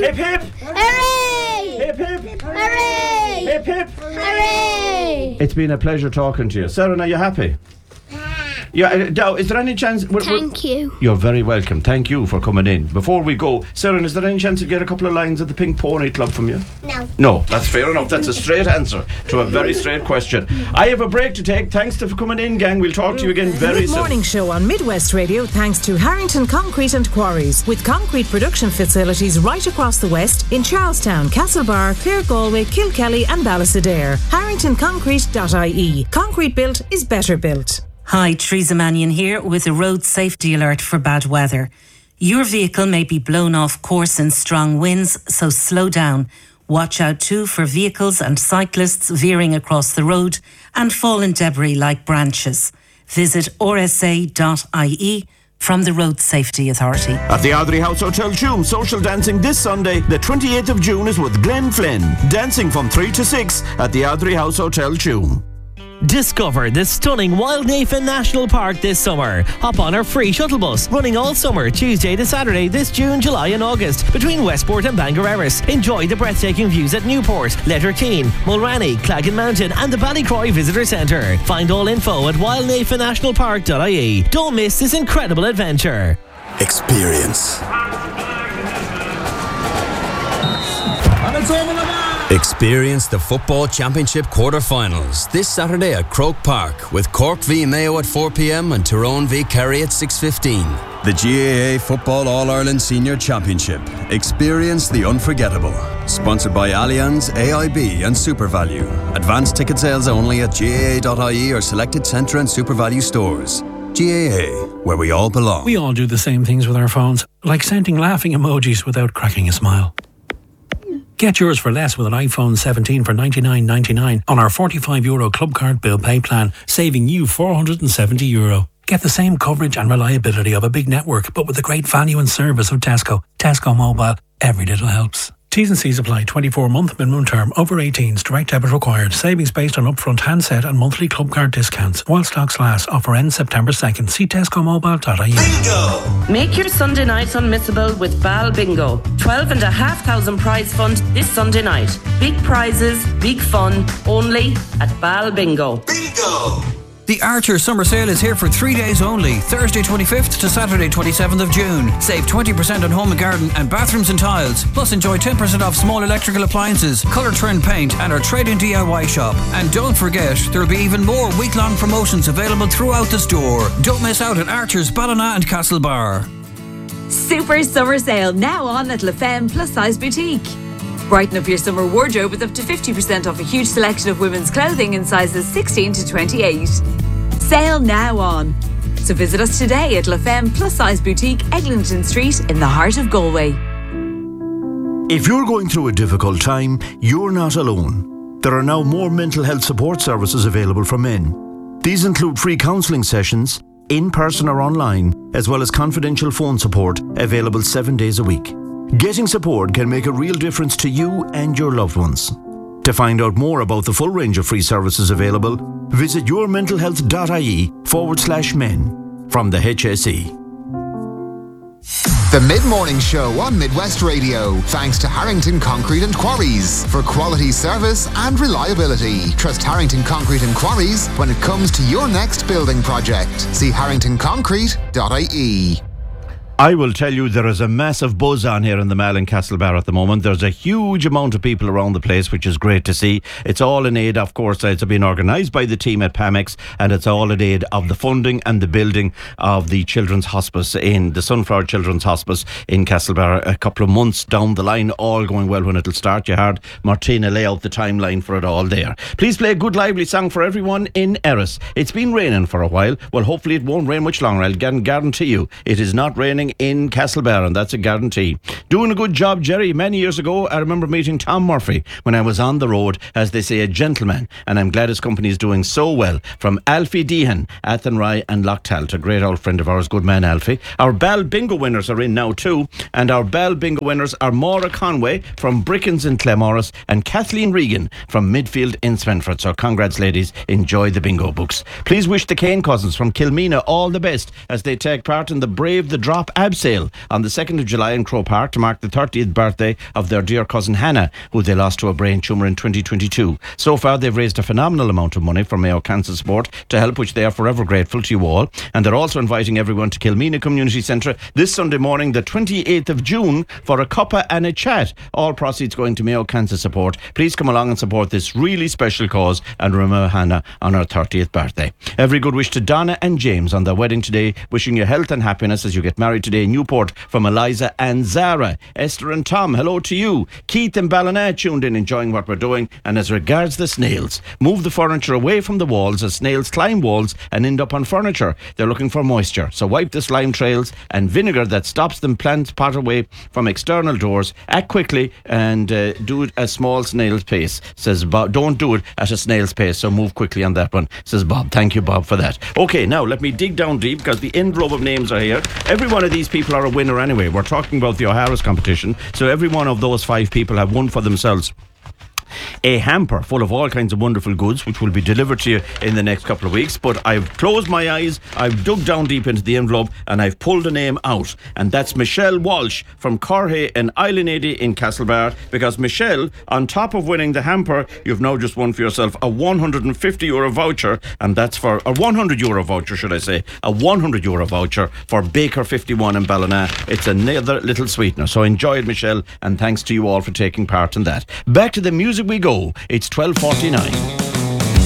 Hip hip! Hooray! Hip hip! Hooray! Hip hip! Hooray! It's been a pleasure talking to you. Sarah, are you happy? Yeah, now, is there any chance... Thank you. You're very welcome. Thank you for coming in. Before we go, Sarah, is there any chance to get a couple of lines at the Pink Pony Club from you? No. No, that's fair enough. That's a straight answer to a very straight question. I have a break to take. Thanks for coming in, gang. We'll talk to you again very soon. Mid-morning show on Midwest Radio thanks to Harrington Concrete and Quarries, with concrete production facilities right across the West in Charlestown, Castlebar, Clare, Galway, Kilkelly and Ballastadair. HarringtonConcrete.ie. Concrete built is better built. Hi, Teresa Mannion here with a road safety alert for bad weather. Your vehicle may be blown off course in strong winds, so slow down. Watch out too for vehicles and cyclists veering across the road and fallen debris like branches. Visit rsa.ie from the Road Safety Authority. At the Ardrey House Hotel Tuam, social dancing this Sunday, the 28th of June, is with Glenn Flynn. Dancing from 3 to 6 at the Ardrey House Hotel Tuam. Discover the stunning Wildnafen National Park this summer. Hop on our free shuttle bus, running all summer, Tuesday to Saturday this June, July and August, between Westport and Bangor Erris. Enjoy the breathtaking views at Newport, Letterkeene, Mulranny, Claggan Mountain and the Ballycroy Visitor Centre. Find all info at wildnafennationalpark.ie. Don't miss this incredible adventure. Experience. And it's over the bar. Experience the Football Championship quarter-finals this Saturday at Croke Park with Cork v Mayo at 4 p.m. and Tyrone v Kerry at 6:15. The GAA Football All-Ireland Senior Championship. Experience the unforgettable. Sponsored by Allianz, AIB and SuperValue. Advanced ticket sales only at GAA.ie or selected Centre and SuperValue stores. GAA, where we all belong. We all do the same things with our phones, like sending laughing emojis without cracking a smile. Get yours for less with an iPhone 17 for €99.99 on our €45 Club Card Bill Pay plan, saving you €470. Get the same coverage and reliability of a big network, but with the great value and service of Tesco. Tesco Mobile. Every little helps. T's and C's apply. 24-month minimum term. Over 18s. Direct debit required. Savings based on upfront handset and monthly club card discounts. While stocks last. Offer ends September 2nd. See tescomobile.ie. Bingo! Make your Sunday night unmissable with Bal Bingo. 12,500 prize fund this Sunday night. Big prizes, big fun, only at Bal Bingo. Bingo! The Archer Summer Sale is here for 3 days only, Thursday 25th to Saturday 27th of June. Save 20% on home and garden and bathrooms and tiles. Plus enjoy 10% off small electrical appliances, colour trend paint and our trade-in DIY shop. And don't forget, there will be even more week-long promotions available throughout the store. Don't miss out at Archer's Ballina and Castlebar. Super Summer Sale now on at La Femme Plus Size Boutique. Brighten up your summer wardrobe with up to 50% off a huge selection of women's clothing in sizes 16 to 28. Sale now on. So visit us today at La Femme Plus Size Boutique, Eglinton Street in the heart of Galway. If you're going through a difficult time, you're not alone. There are now more mental health support services available for men. These include free counselling sessions, in person or online, as well as confidential phone support available 7 days a week. Getting support can make a real difference to you and your loved ones. To find out more about the full range of free services available, visit yourmentalhealth.ie/men from the HSE. The Mid-Morning Show on Midwest Radio, thanks to Harrington Concrete and Quarries for quality service and reliability. Trust Harrington Concrete and Quarries when it comes to your next building project. See harringtonconcrete.ie. I will tell you, there is a massive buzz on here in the Mall in Castlebar at the moment. There's a huge amount of people around the place, which is great to see. It's all in aid, of course, it's been organised by the team at PAMEX, and it's all in aid of the funding and the building of the Children's Hospice in the Sunflower Children's Hospice in Castlebar. A couple of months down the line, all going well when it'll start. You heard Martina lay out the timeline for it all there. Please play a good lively song for everyone in Erris. It's been raining for a while. Well, hopefully it won't rain much longer. I'll guarantee you it is not raining in Castlebar, and that's a guarantee. Doing a good job, Jerry. Many years ago, I remember meeting Tom Murphy when I was on the road, as they say, a gentleman, and I'm glad his company is doing so well. From Alfie Deehan, Athenry and Lochtalt, a great old friend of ours, good man Alfie. Our Bal Bingo winners are in now too, and our Bal Bingo winners are Maura Conway from Brickens in Clemorris and Kathleen Regan from Midfield in Spenford. So congrats, ladies. Enjoy the bingo books. Please wish the Kane cousins from Kilmena all the best as they take part in the Brave the Drop ab sale on the 2nd of July in Croke Park tomorrow. mark the 30th birthday of their dear cousin Hannah, who they lost to a brain tumour in 2022. So far, they've raised a phenomenal amount of money for Mayo Cancer Support to help, which they are forever grateful to you all. And they're also inviting everyone to Kilmeena Community Centre this Sunday morning, the 28th of June, for a cuppa and a chat. All proceeds going to Mayo Cancer Support. Please come along and support this really special cause and remember Hannah on her 30th birthday. Every good wish to Donna and James on their wedding today. Wishing you health and happiness as you get married today in Newport, from Eliza and Zara. Esther and Tom, hello to you. Keith and Ballina tuned in, enjoying what we're doing. And as regards the snails, move the furniture away from the walls, as snails climb walls and end up on furniture. They're looking for moisture, so wipe the slime trails and vinegar that stops them plant pot away from external doors. Act quickly and do it at small snail's pace, says Bob. Don't do it at a snail's pace, so move quickly on that one, says Bob. Thank you, Bob, for that. Okay, now let me dig down deep, because the envelope of names are here. Every one of these people are a winner anyway. We're talking about the O'Hara's competition, so every one of those 5 people have won for themselves a hamper full of all kinds of wonderful goods, which will be delivered to you in the next couple of weeks. But I've closed my eyes, I've dug down deep into the envelope, and I've pulled a name out, and that's Michelle Walsh from Corhay and Islandady in Castlebar. Because Michelle, on top of winning the hamper, you've now just won for yourself a €150 voucher, and that's for a €100 voucher, should I say, a €100 voucher for Baker 51 in Ballina. It's another little sweetener, so enjoy it, Michelle, and thanks to you all for taking part in that. Back to the music we go. It's 12:49.